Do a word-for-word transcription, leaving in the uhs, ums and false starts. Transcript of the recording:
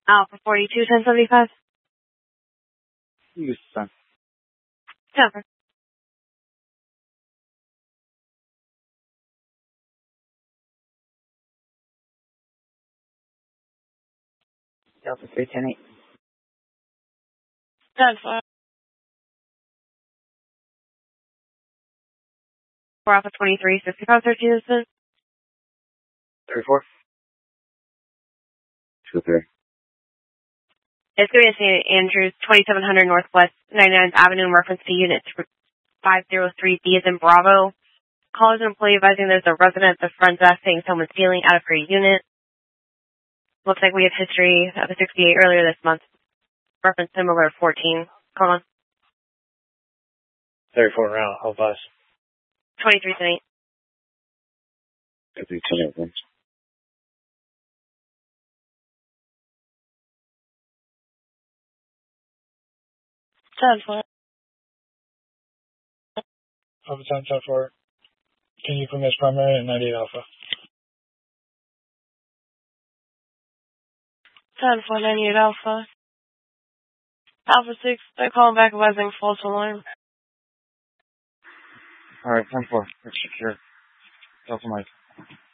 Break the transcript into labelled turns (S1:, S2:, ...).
S1: Alpha forty-two, ten seventy-five.
S2: Use the sun.
S1: Jennifer.
S2: Delta three ten eight.
S1: Jennifer. Four Alpha twenty-three, sixty-five, thirteen is this?
S2: thirty-four. two three.
S1: It's going to be Saint Andrews, twenty-seven hundred Northwest ninety-ninth Avenue in reference to unit five oh three B as in Bravo. Call is an employee advising there's a resident at the front desk saying someone's stealing out of her unit. Looks like we have history of a sixty-eight earlier this month. Reference similar fourteen. Call on.
S2: thirty-four round, hold bus.
S1: twenty-three ten eight.
S2: thirty-three ten eight, thanks.
S1: ten four.
S3: Alpha ten ten four. Can you permit primary and ninety-eight Alpha?
S1: ten four ninety-eight Alpha. Alpha six, they're calling back advising false alarm.
S2: Alright, ten four. It's secure. Delta Mike.